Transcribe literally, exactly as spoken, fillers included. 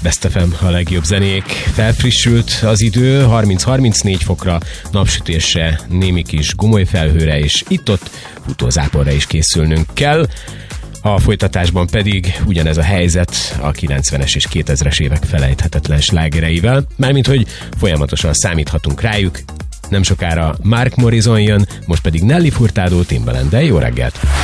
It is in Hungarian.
Best ef em, a legjobb zenék. Felfrissült az idő, harminc-harmincnégy fokra, napsütésre, némi kis gumolyfelhőre, és itt-ott futózáporra is készülnünk kell. A folytatásban pedig ugyanez a helyzet a kilencvenes és kétezres évek felejthetetlen slágereivel, mármint hogy folyamatosan számíthatunk rájuk. Nem sokára Mark Morrison jön, most pedig Nelly Furtado, Timbaland, de jó reggelt!